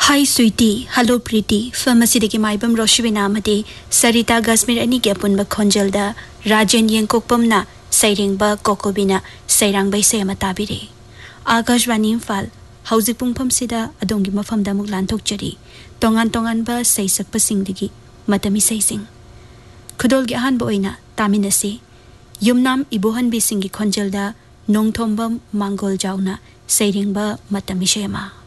Hi sweetie, hello pretty. Pharmacy de ki maibam Roshwina amadi Sarita Gasmir ani ki apunba khonjalda Rajan Yenkokpam na Sairingba Kokobina Sairang bai se amatabire. Akashwani Imphal Hauzik pungpham sida adongi mafamda muk lanthokchari. Tongan ba sai sakpa singdigi matami sai sing. Khudol gi ahanba oina taminasi. Yumnam ibohan bi singi khonjalda Nongthombam Mangol jauna Sairingba matami shema.